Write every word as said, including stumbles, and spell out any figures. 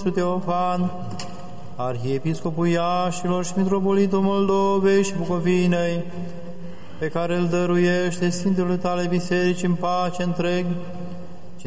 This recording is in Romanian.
nostru Teofan, Arhiepiscopul Iașilor și Mitropolitul Moldovei și Bucovinei, pe care îl dăruiește Sfintele tale biserici în pace întreg,